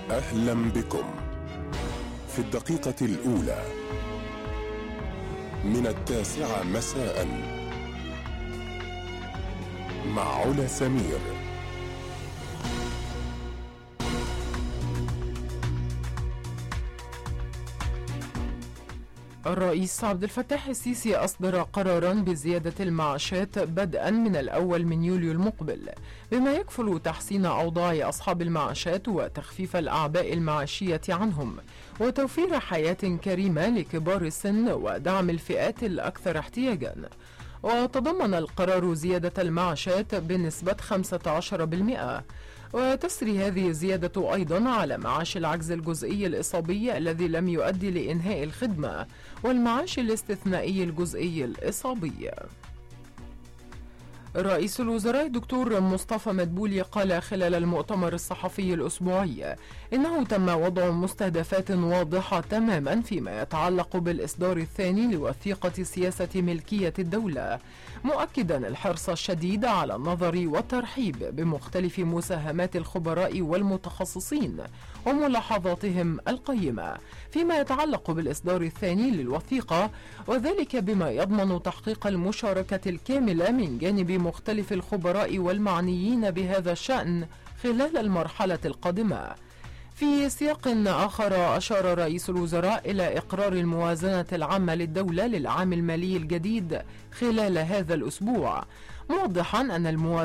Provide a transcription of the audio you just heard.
أهلا بكم في الدقيقة الأولى من 9 مساء مع علا سمير. الرئيس عبد الفتاح السيسي أصدر قرارا بزيادة المعاشات بدءا من 1 يوليو المقبل، بما يكفل تحسين أوضاع أصحاب المعاشات وتخفيف الأعباء المعيشية عنهم وتوفير حياة كريمة لكبار السن ودعم الفئات الأكثر احتياجا. وتضمن القرار زيادة المعاشات بنسبة 15%، وتسري هذه الزيادة أيضا على معاش العجز الجزئي الإصابي الذي لم يؤدي لإنهاء الخدمة والمعاش الاستثنائي الجزئي الإصابي. رئيس الوزراء الدكتور مصطفى مدبولي قال خلال المؤتمر الصحفي الأسبوعي إنه تم وضع مستهدفات واضحة تماما فيما يتعلق بالإصدار الثاني لوثيقة سياسة ملكية الدولة، مؤكدا الحرص الشديد على النظر والترحيب بمختلف مساهمات الخبراء والمتخصصين وملاحظاتهم القيمة فيما يتعلق بالإصدار الثاني للوثيقة، وذلك بما يضمن تحقيق المشاركة الكاملة من جانب مختلف الخبراء والمعنيين بهذا الشأن خلال المرحلة القادمة. في سياق آخر، أشار رئيس الوزراء إلى إقرار الموازنة العامة للدولة للعام المالي الجديد خلال هذا الأسبوع، موضحا أن الموازنة